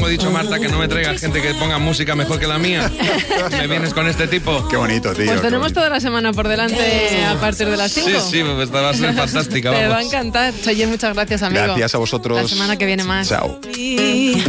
he dicho, Marta, que no me traigas gente que ponga música mejor que la mía. Me vienes con este tipo. Qué bonito, tío. Pues tenemos toda la semana por delante a partir de las 5. Sí, pues va a ser fantástica. Te vamos. va a encantar. Oye, muchas gracias, amigo. Gracias a vosotros. La semana que viene más. Chao.